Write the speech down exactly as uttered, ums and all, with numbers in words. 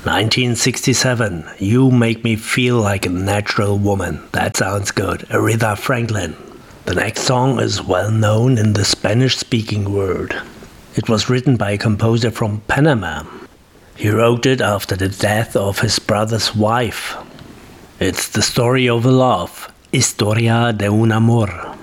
nineteen sixty-seven, You Make Me Feel Like a Natural Woman. That sounds good. Aretha Franklin. The next song is well known in the Spanish-speaking world. It was written by a composer from Panama. He wrote it after the death of his brother's wife. It's the story of a love. Historia de un amor.